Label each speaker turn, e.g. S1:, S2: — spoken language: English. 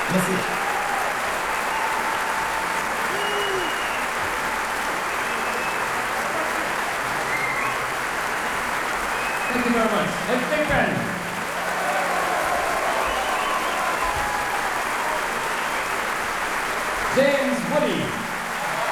S1: Merci. Thank you very much. Let's big band. James Woody.